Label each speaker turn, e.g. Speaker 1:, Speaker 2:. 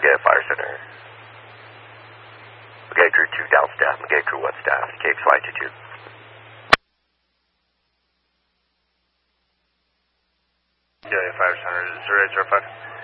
Speaker 1: Magay Fire Center. Magay Crew 2 down staff, Magay Crew 1 staff, KX522.
Speaker 2: Magay Fire Center 080 5.